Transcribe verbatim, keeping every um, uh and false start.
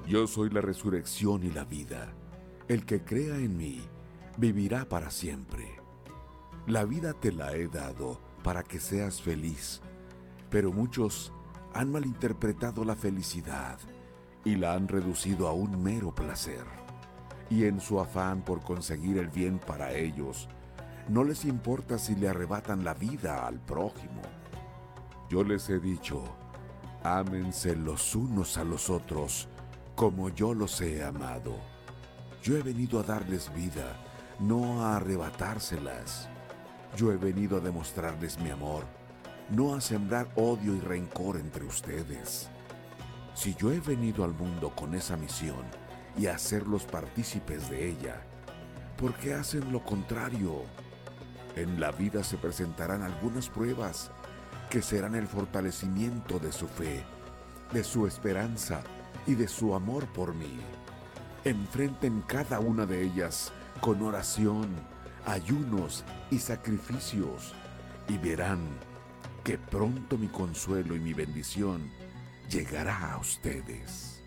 Yo soy la resurrección y la vida. El que crea en mí, vivirá para siempre. La vida te la he dado para que seas feliz, pero muchos han malinterpretado la felicidad y la han reducido a un mero placer. Y en su afán por conseguir el bien para ellos, no les importa si le arrebatan la vida al prójimo. Yo les he dicho, ámense los unos a los otros, como yo los he amado. Yo he venido a darles vida, no a arrebatárselas. Yo he venido a demostrarles mi amor, no a sembrar odio y rencor entre ustedes. Si yo he venido al mundo con esa misión y a hacerlos partícipes de ella, ¿por qué hacen lo contrario? En la vida se presentarán algunas pruebas que serán el fortalecimiento de su fe, de su esperanza y de su amor por mí. Enfrenten cada una de ellas con oración, ayunos y sacrificios, y verán que pronto mi consuelo y mi bendición llegará a ustedes.